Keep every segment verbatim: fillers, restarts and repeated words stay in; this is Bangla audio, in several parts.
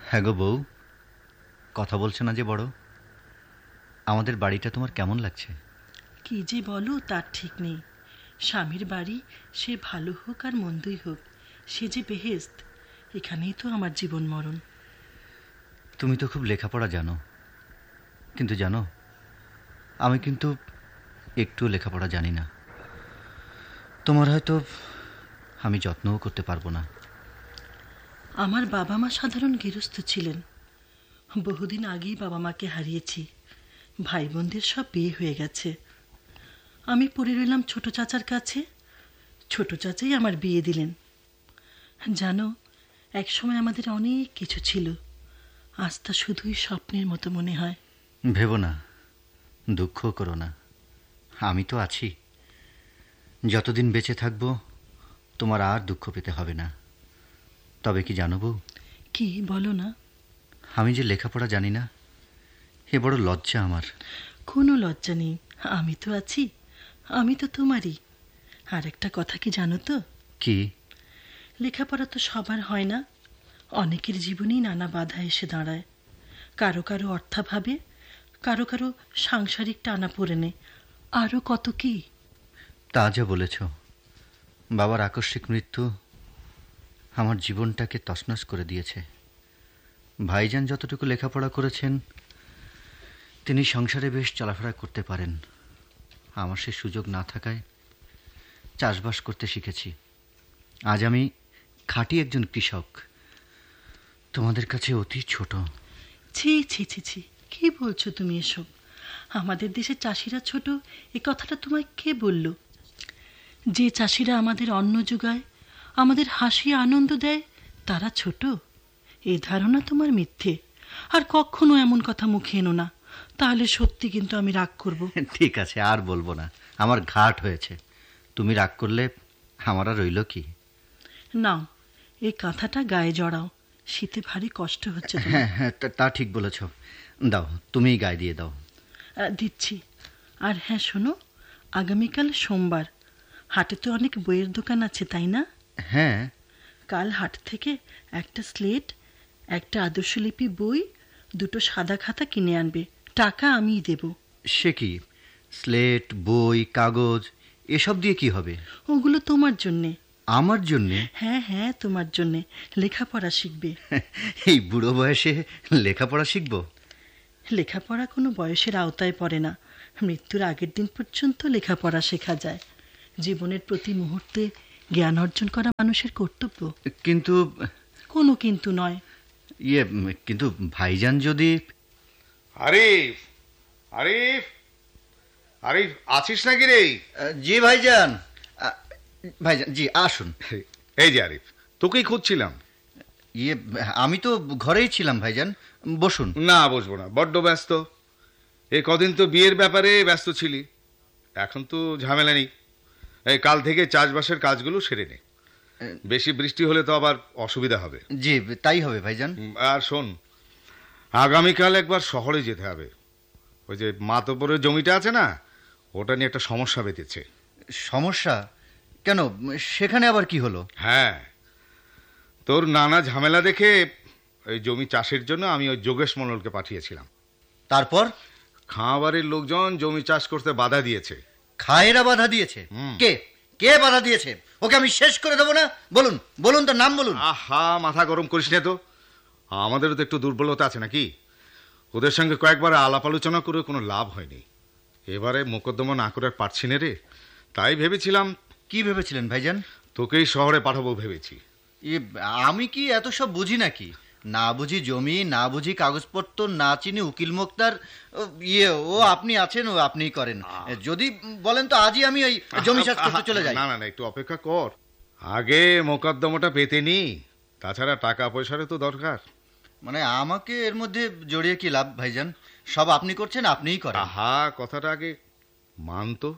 হ্যাঁ গো বউ, কথা বলছো না যে বড়? আমাদের বাড়িটা তোমার কেমন লাগছে? কি যে বলো তার ঠিক নেই। স্বামীর বাড়ি, সে ভালো হোক আর মন্দই হোক, সে যে বেহেশত। এখানেই তো আমার জীবন মরণ। তুমি তো খুব লেখাপড়া জানো, কিন্তু জানো আমি কিন্তু একটুও লেখাপড়া জানি না। তোমার হয়তো আমি যত্নও করতে পারবো না। আমার বাবা মা সাধারণ গৃহস্থ ছিলেন। বহুদিন আগেই বাবা মাকে হারিয়েছি। ভাই বোনদের সব বিয়ে হয়ে গেছে। আমি পড়ে রইলাম ছোট চাচার কাছে। ছোট চাচাই আমার বিয়ে দিলেন। জানো, একসময় আমাদের অনেক কিছু ছিল, আজ তা শুধুই স্বপ্নের মতো মনে হয়। ভেবো না, দুঃখ করো না, আমি তো আছি। যতদিন বেঁচে থাকবো তোমার আর দুঃখ পেতে হবে না। তবে কি জানো বউ, কি বলো না। আমি যে লেখাপড়া জানি না, এ বড় লজ্জা আমার। কোনো লজ্জা নেই, আমি তো আছি, আমি তো তোমারই। আর একটা কথা কি জানো তো? কি? লেখাপড়া তো সবার হয় না। অনেকের জীবনেই নানা বাধা এসে দাঁড়ায়। কারো কারো অর্থাভাবে, কারো কারো সাংসারিক টানা পড়েনে, আরও কত কি। তা যা বলেছ, বাবার আকস্মিক মৃত্যু আমার জীবনটাকে তছনছ করে দিয়েছে। ভাইজান যতটুকু লেখাপড়া করেছেন, তিনি সংসারে বেশ চলাফেরা করতে পারেন। আমার সে সুযোগ না থাকায় চাষবাস করতে শিখেছি। আজ আমি খাঁটি একজন কৃষক, তোমাদের কাছে অতি ছোট। ছি ছি ছি ছি, কি বলছো তুমি এসব? আমাদের দেশে চাষিরা ছোট, এ কথাটা তোমায় কে বলল? যে চাষিরা আমাদের অন্ন যোগায়, আমাদের হাসি আনন্দ দেয়, তারা ছোট? এ ধারণা তোমার মিথ্যে। আর কখনো এমন কথা মুখে এনো না, তাহলে সত্যি কিন্তু আমি রাগ করব। ঠিক আছে, আর বলবো না, আমার ঘাট হয়েছে। তুমি রাগ করলে আমার আর রইল কি? নাও, এই কাঁথাটা গায়ে জড়াও, শীতে ভারী কষ্ট হচ্ছে তোমার। হ্যাঁ হ্যাঁ, তা- তা ঠিক বলেছ। দাও, তুমিই গায়ে দিয়ে দাও। আহ, দিচ্ছি। আর হ্যাঁ শোনো, আগামীকাল সোমবার, হাটে তো অনেক বইয়ের দোকান আছে, তাই না? হ্যাঁ। কাল হাট থেকে একটা স্লেট, একটা আদর্শলিপি বই, দুটো সাদা খাতা কিনে আনবে। টাকা আমিই দেব। সে কি? স্লেট, বই, কাগজ এসব দিয়ে কি হবে? ওগুলো তোমার জন্যে। আমার জন্যে? হ্যাঁ হ্যাঁ, তোমার জন্যে। লেখাপড়া শিখবে। এই বুড়ো বয়সে লেখাপড়া শিখবো? লেখাপড়া কোনো বয়সের আওতায় পড়ে না। মৃত্যুর আগের দিন পর্যন্ত লেখাপড়া শেখা যায়। জীবনের প্রতি মুহূর্তে জ্ঞান অর্জন করা মানুষের কর্তব্য। কিন্তু কোনো কিন্তু নয়। ইয়ে কিন্তু ভাইজান যদি... আরিফ, আরিফ, আরিফ, আছিস নাকি রে? জি ভাইজান। আ, ভাইজান জি আসুন। এই যে আরিফ, তোকেই খুঁজছিলাম। ইয়ে আমি তো ঘরেই ছিলাম ভাইজান, বসুন। না, বসবো না, বড্ড ব্যস্ত। এই কদিন তো বিয়ের ব্যাপারে ব্যস্ত ছিলি, এখন তো ঝামেলা নেই। এই কাল থেকে চাষবাসের কাজগুলো সেরে নে। বেশি বৃষ্টি হলে তো আবার অসুবিধা হবে। জি তাই হবে ভাইজান। আর শোন, আগামীকাল একবার শহরে যেতে হবে। ওই যে মাতবরের জমিটা আছে না, ওটা নিয়ে একটা সমস্যা বেঁধেছে। সমস্যা? কেন, সেখানে আবার কি হলো? হ্যাঁ, তোর নানা ঝামেলা দেখে ওই জমি চাষের জন্য আমি ওই যোগেশ মণ্ডলকে পাঠিয়েছিলাম। তারপর? খাঁবাড়ির লোকজন জমি চাষ করতে বাধা দিয়েছে। খায়েরা বাধা দিয়েছে? হুম। কে কে বাধা দিয়েছে? ওকে আমি শেষ করে দেবো না। বলুন বলুন, তার নাম বলুন। আহা, মাথা গরম করিস না তো। আমাদেরও তো একটু দুর্বলতা আছে নাকি? ওদের সঙ্গে কয়েকবার আলাপ আলোচনা করে কোনো লাভ হয়নি। এবারে মোকদ্দমা না করে আর পারছি না রে। তাই ভেবেছিলাম। কি ভেবেছিলেন ভাইজান? তোকেই শহরে পাঠাবো ভেবেছি। এ, আমি কি এত সব বুঝি নাকি? না বুঝি জমি, না বুঝি কাগজপত্র, না চিনি উকিল মোক্তার। ও, ইয়ে ও আপনি আছেন, ও আপনিই করেন। যদি বলেন তো আজই আমি ওই জমি চাষ করতে চলে যাই। না না না, একটু অপেক্ষা কর। আগে মোকদ্দমাটা পেতে নি, তাছাড়া টাকা পয়সারও তো দরকার। মানে আমাকে এর মধ্যে জড়িয়ে কি লাভ ভাইজান? সব আপনি করছেন, আপনিই করেন। আহা, কথাটা আগে মান তো।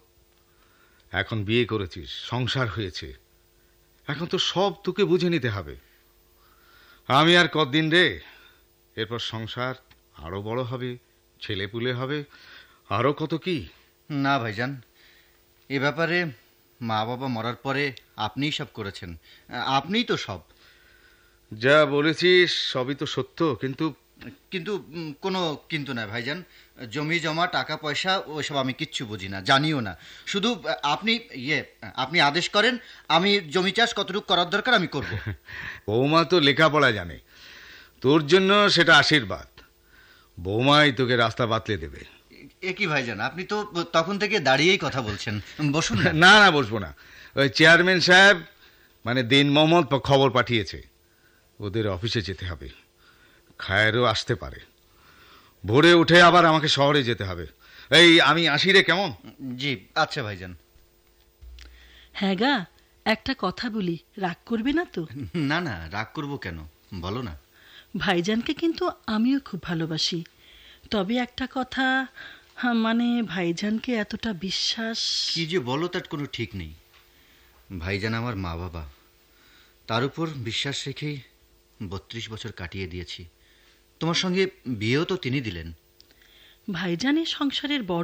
এখন বিয়ে করেছিস, সংসার হয়েছে, এখন তো সব তোকে বুঝে নিতে হবে। আমি আর কতদিন রে, এরপর সংসার আরো বড় হবে, ছেলে পুলে হবে, আরো কত কি। না ভাইজান, এ ব্যাপারে মা বাবা মরার পরে আপনিই সব করেছেন, আপনিই তো সব। যা বলেছিস সবই তো সত্য, কিন্তু কিন্তু উম, কোনো কিন্তু না ভাইজান। জমি জমা টাকা পয়সা ওসব আমি কিচ্ছু বুঝি না, জানিও না। শুধু আহ, আপনি ইয়ে আপনি আদেশ করেন, আমি জমি চাষ কতটুকু করার দরকার আমি করব। বৌমা তো লেখাপড়া জানে, তোর জন্য সেটা আশীর্বাদ। বৌমাই তোকে রাস্তা বাতলে দেবে। এ কি ভাইজান, আপনি তো তখন থেকে দাঁড়িয়েই কথা বলছেন। বসুন না। না না, বসবো না। ওই চেয়ারম্যান সাহেব মানে দিন মোহাম্মদ খবর পাঠিয়েছে, ওদের অফিসে যেতে হবে। খায়েরও আসতে পারে। ভোরে উঠে আবার আমাকে শহরে যেতে হবে। এই আমি আসি রে, কেমন? জি আচ্ছা ভাইজান। হ্যাঁ গা, একটা কথা বলি, রাগ করবে না তো? না না, রাগ করব কেন, বলো না। ভাইজানকে কিন্তু আমিও খুব ভালোবাসি, তবে একটা কথা, হ্যাঁ, মানে ভাইজানকে এতটা বিশ্বাস। কি যে বলো তার কোনো ঠিক নেই। ভাইজান আমার মা বাবা, তার উপর বিশ্বাস রেখেই বত্রিশ বছর কাটিয়ে দিয়েছি। তোমার সঙ্গে বিয়েও তো তিনি দিলেন। ভাইজান এই সংসারের বড়।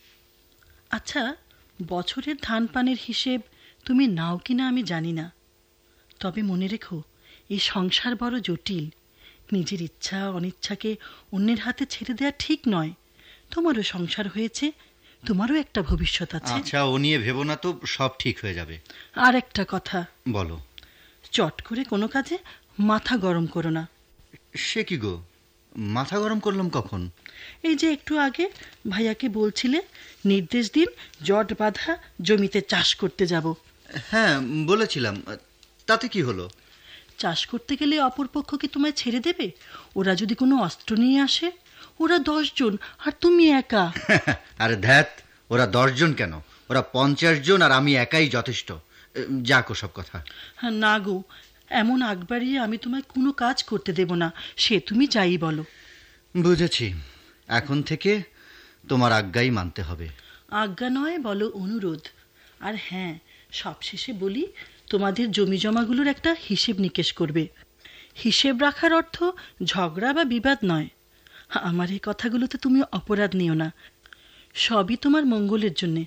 আচ্ছা, বছরের ধান পানের হিসেব তুমি নাও কিনা আমি জানি না, তবে মনে রেখো এই সংসার বড় জটিল। নিজের ইচ্ছা অনিচ্ছাকে অন্যের হাতে ছেড়ে দেওয়া ঠিক নয়। তোমারও সংসার হয়েছে, তোমারও একটা ভবিষ্যৎ আছে। আচ্ছা, ও নিয়ে ভেবো না তো, সব ঠিক হয়ে যাবে। আর একটা কথা, বলো। চট করে কোনো কাজে মাথা গরম করো না। সে কি গো, মাথা গরম করলাম কখন? এই যে একটু আগে ভাইয়াকে বলছিলে নির্দেশ দিন জট বাঁধা জমিতে চাষ করতে যাব। হ্যাঁ বলেছিলাম, তাতে কি হলো? চাষ করতে গেলে অপরপক্ষ কি তোমায় ছেড়ে দেবে? ওরা যদি কোনো অস্ত্র নিয়ে আসে? ওরা দশজন আর তুমি একা। আরে ধ্যাত, ওরা দশজন কেন, ওরা পঞ্চাশ জন, আর আমি একাই যথেষ্ট। যাক ওসব কথা। হ্যাঁ না গো, এমন আগ বাড়িয়ে আমি তোমায় কোনো কাজ করতে দেব না, সে তুমি যাই বলো। বুঝেছি, এখন থেকে তোমার আজ্ঞাই মানতে হবে। আজ্ঞা নয়, বলো অনুরোধ। আর হ্যাঁ, সবশেষে বলি, তোমাদের জমি জমাগুলোর একটা হিসেব নিকেশ করবে। হিসেব রাখার অর্থ ঝগড়া বা বিবাদ নয়। আমার এই কথাগুলোতে তুমি অপরাধ নিও না, সবই তোমার মঙ্গলের জন্যে।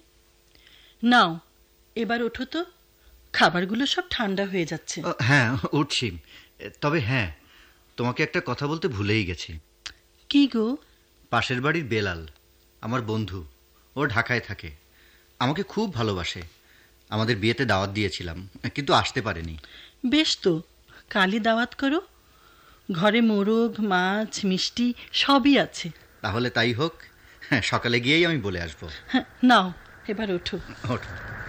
নাও এবার ওঠো তো, খাবারগুলো সব ঠান্ডা হয়ে যাচ্ছে। ও, হ্যাঁ উঠছি। তবে হ্যাঁ, তোমাকে একটা কথা বলতে ভুলেই গেছি। কি গো? পাশের বাড়ির বেলাল আমার বন্ধু, ও ঢাকায় থাকে, আমাকে খুব ভালোবাসে। আমাদের বিয়েতে দাওয়াত দিয়েছিলাম, কিন্তু আসতে পারেনি। বেশ তো, কালই দাওয়াত করো। ঘরে মোরগ মাছ মিষ্টি সবই আছে। তাহলে তাই হোক, হ্যাঁ, সকালে গিয়েই আমি বলে আসবো। হ্যাঁ নাও এবার ওঠো। ওঠো।